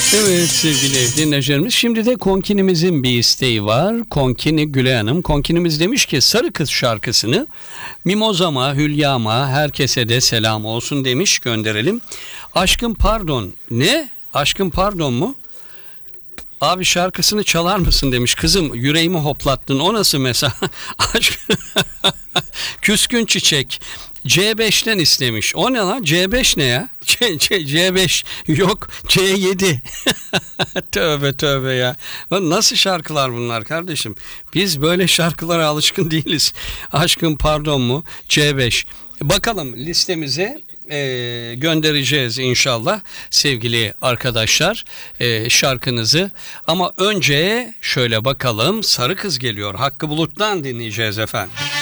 Evet sevgili dinleyicilerimiz, şimdi de Konkinimizin bir isteği var. Konkini Gülay Hanım. Konkinimiz demiş ki Sarı Kız şarkısını Mimozama, Hülya'ma, herkese de selam olsun demiş, gönderelim. Aşkım pardon. Ne? Aşkım pardon mu? Abi şarkısını çalar mısın demiş. Kızım yüreğimi hoplattın. O nasıl mesela? Aşk... Küskün Çiçek. C5'ten istemiş. O ne lan? C5 ne ya? C5 yok. C7. Tövbe tövbe ya. Lan nasıl şarkılar bunlar kardeşim? Biz böyle şarkılara alışkın değiliz. Aşkım pardon mu? C5. Bakalım listemize göndereceğiz inşallah sevgili arkadaşlar şarkınızı. Ama önce şöyle bakalım, Sarı Kız geliyor. Hakkı Bulut'tan dinleyeceğiz efendim.